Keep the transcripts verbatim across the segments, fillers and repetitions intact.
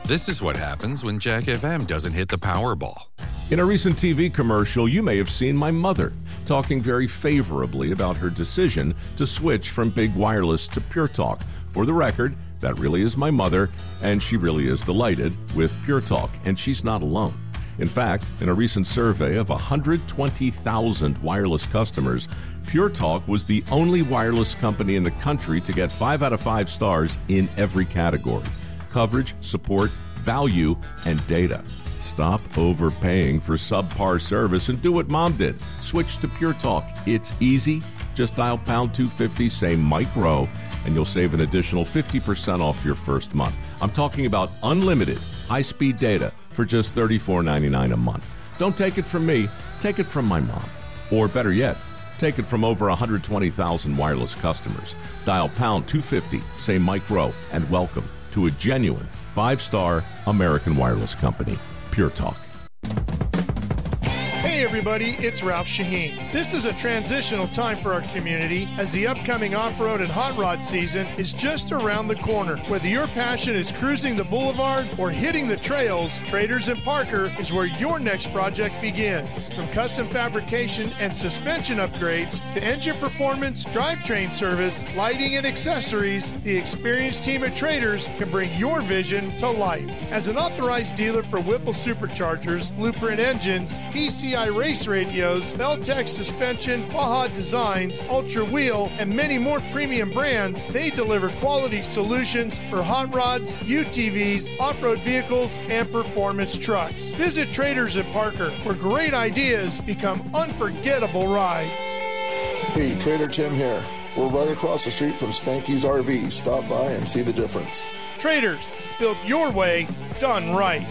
This is what happens when Jack F M doesn't hit the Powerball. In a recent T V commercial, you may have seen my mother talking very favorably about her decision to switch from Big Wireless to Pure Talk. For the record, that really is my mother, and she really is delighted with Pure Talk, and she's not alone. In fact, in a recent survey of one hundred twenty thousand wireless customers, Pure Talk was the only wireless company in the country to get five out of five stars in every category: coverage, support, value, and data. Stop overpaying for subpar service and do what Mom did. Switch to Pure Talk. It's easy. Just dial pound two fifty, say Mike Rowe, and you'll save an additional fifty percent off your first month. I'm talking about unlimited high-speed data for just thirty-four ninety-nine a month. Don't take it from me. Take it from my mom. Or better yet, take it from over one hundred twenty thousand wireless customers. Dial pound two fifty, say Mike Rowe, and welcome to a genuine five-star American wireless company, Pure Talk. Hey everybody, it's Ralph Shaheen. This is a transitional time for our community as the upcoming off-road and hot rod season is just around the corner. Whether your passion is cruising the boulevard or hitting the trails, Traders and Parker is where your next project begins. From custom fabrication and suspension upgrades to engine performance, drivetrain service, lighting, and accessories, the experienced team at Traders can bring your vision to life. As an authorized dealer for Whipple Superchargers, Blueprint Engines, P C I Race Radios, Beltec Suspension, Baja Designs, Ultra Wheel, and many more premium brands, they deliver quality solutions for hot rods, U T Vs, off-road vehicles, and performance trucks. Visit Traders at Parker, where great ideas become unforgettable rides. Hey, Trader Tim here. We're right across the street from Spanky's R V. Stop by and see the difference. Traders, built your way, done right.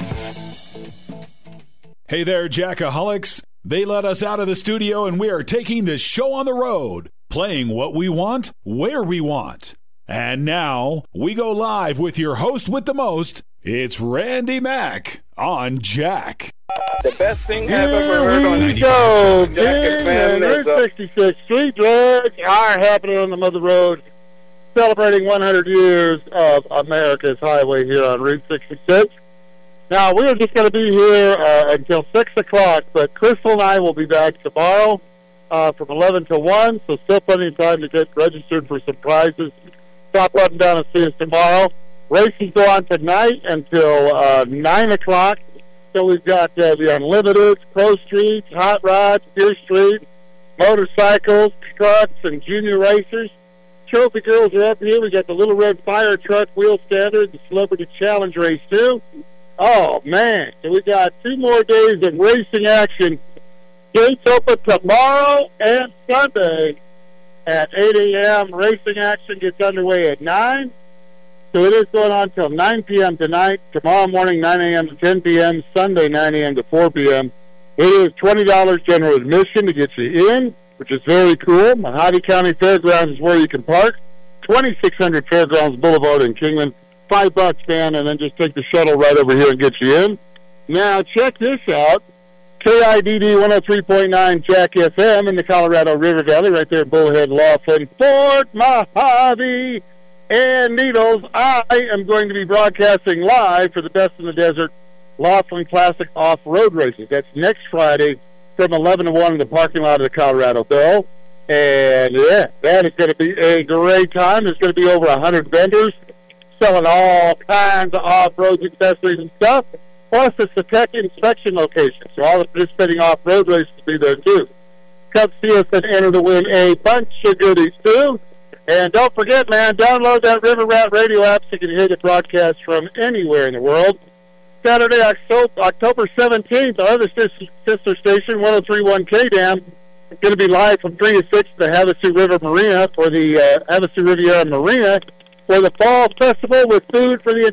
Hey there, Jackaholics. They let us out of the studio and we are taking this show on the road, playing what we want, where we want. And now, we go live with your host with the most. It's Randy Mack on Jack. The best thing Here I've ever heard on we go. Jack and Route sixty-six Street Drugs are happening on the Mother Road, celebrating one hundred years of America's highway here on Route sixty-six. Now, we are just going to be here uh, until six o'clock, but Crystal and I will be back tomorrow uh, from eleven to one, so still plenty of time to get registered for some prizes. Stop up and down and see us tomorrow. Races go on tonight until uh, nine o'clock. So we've got uh, the Unlimited, Pro Street, Hot Rods, Deer Street, motorcycles, trucks, and junior racers. Trophy girls are up here. We got the Little Red Fire Truck Wheel Standard, the Celebrity Challenge Race, too. Oh, man. So we got two more days of racing action. Gates open tomorrow and Sunday at eight a.m. Racing action gets underway at nine. So it is going on until nine p.m. tonight. Tomorrow morning, nine a.m. to ten p.m. Sunday, nine a.m. to four p.m. It is twenty dollars general admission to get you in, which is very cool. Mojave County Fairgrounds is where you can park. twenty-six hundred Fairgrounds Boulevard in Kingman. Five bucks, man, and then just take the shuttle right over here and get you in. Now, check this out. K I D D one oh three point nine Jack F M in the Colorado River Valley, right there at Bullhead, Laughlin, Fort Mojave, and Needles. I am going to be broadcasting live for the Best in the Desert Laughlin Classic Off-Road Races. That's next Friday from eleven to one in the parking lot of the Colorado Bell. And, yeah, that is going to be a great time. There's going to be over one hundred vendors selling all kinds of off-road accessories and stuff. Plus, it's a tech inspection location, so all the participating off-road races will be there, too. Come see us and enter to win a bunch of goodies, too. And don't forget, man, download that River Rat radio app so you can hear the broadcast from anywhere in the world. Saturday, October seventeenth, our other sister station, one oh three point one K D A M, is going to be live from three to six at the Havasu River Marina for the uh, Havasu Riviera Marina for the Fall Festival with food for the